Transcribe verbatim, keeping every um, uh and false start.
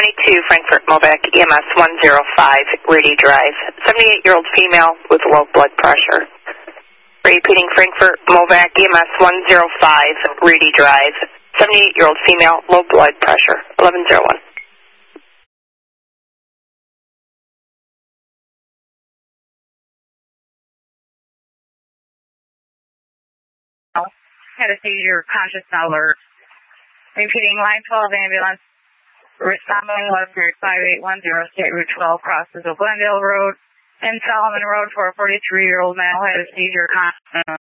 twenty-two Frankfurt Movac E M S one zero five, Reedy Drive, seventy-eight-year-old female with low blood pressure. Repeating Frankfurt Movac E M S one zero five, Reedy Drive, seventy-eight-year-old female, low blood pressure, eleven oh one. Had a seizure, conscious alert. Repeating line twelve ambulance, responding left period five eight one zero, State Route twelve, crosses of Glendale Road and Solomon Road for a forty-three-year-old male had a seizure, conscious.